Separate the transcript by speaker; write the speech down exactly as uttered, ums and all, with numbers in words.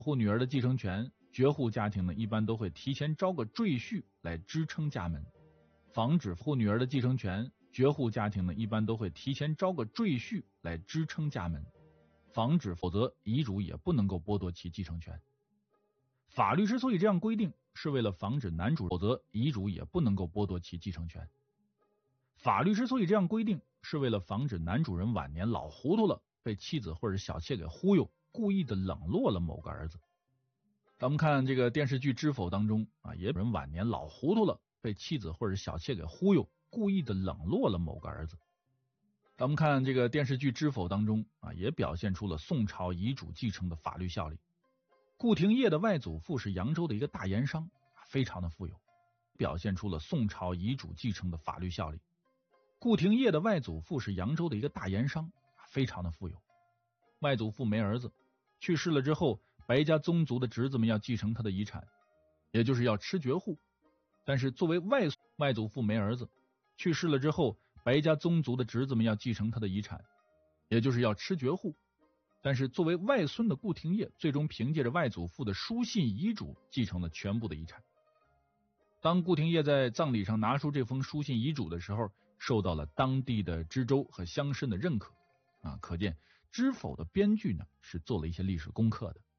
Speaker 1: 户女儿的继承权，绝户家庭呢一般都会提前招个赘婿来支撑家门，防止户女儿的继承权，绝户家庭呢一般都会提前招个赘婿来支撑家门，防止否则遗嘱也不能够剥夺其继承权。法律之所以这样规定，是为了防止男主否则遗嘱也不能够剥夺其继承权。法律之所以这样规定，是为了防止男主人晚年老糊涂了，被妻子或者小妾给忽悠，故意的冷落了某个儿子。咱们看这个电视剧《知否》当中啊，也有人晚年老糊涂了，被妻子或者小妾给忽悠，故意的冷落了某个儿子。咱们看这个电视剧《知否》当中啊，也表现出了宋朝遗嘱继承的法律效力。顾廷烨的外祖父是扬州的一个大盐商，非常的富有，表现出了宋朝遗嘱继承的法律效力。顾廷烨的外祖父是扬州的一个大盐商，非常的富有。外祖父没儿子，去世了之后，白家宗族的侄子们要继承他的遗产，也就是要吃绝户。但是作为外外祖父没儿子，去世了之后，白家宗族的侄子们要继承他的遗产，也就是要吃绝户。但是作为外孙的顾廷烨，最终凭借着外祖父的书信遗嘱继承了全部的遗产。当顾廷烨在葬礼上拿出这封书信遗嘱的时候，受到了当地的知州和乡绅的认可啊，可见《知否》的编剧呢是做了一些历史功课的。